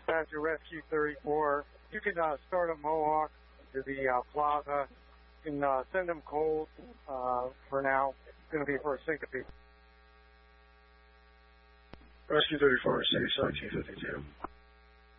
dispatch to Rescue 34. You can start at Mohawk to the plaza. You can send them cold for now. It's going to be for a syncope. Rescue 34, City Side 252.